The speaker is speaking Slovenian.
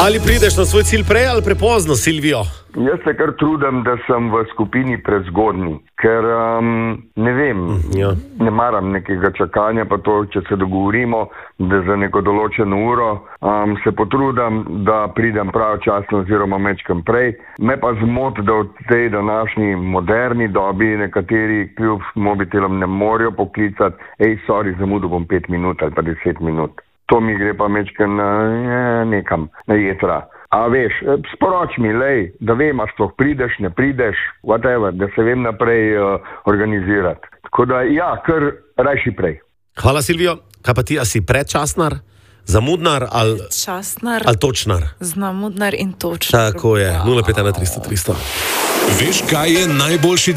Ali prideš na svoj cilj prej ali prepozno, Silvijo? Jaz se kar trudim, da sem v skupini prezgodnji, ker ne vem, ne maram nekega čakanja, pa to, če se dogovorimo, da za neko določeno uro se potrudim, da pridem pravočasno oziroma mečkam prej. Me pa zmot, da v tej današnji moderni dobi nekateri kljub mobitelom ne morejo poklicati, sorry, zamudil bom 5 minut ali pa 10 minut. To mi gre pa mečkam nekam na jetra. A veš, sporoč mi, da vem, a sploh prideš, ne prideš, whatever, da se vem naprej organizirati. Tako da, kar rajši prej. Hvala, Silvijo. Kaj pa ti, a si predčasnar, zamudnar ali točnar? Zamudnar in točnar. Tako je, 051 300 300. Veš, kaj je najboljši